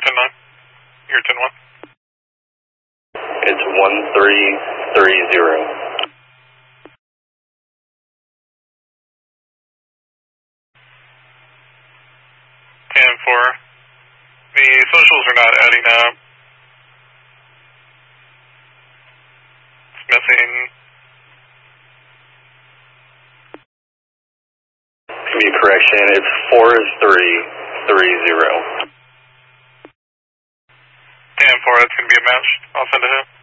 10-9. You're 10-1. It's 1330. 10-4. The socials are not adding up. It's missing. Give me a correction. It's 4330. 10-4. That's going to be a match. I'll send it in.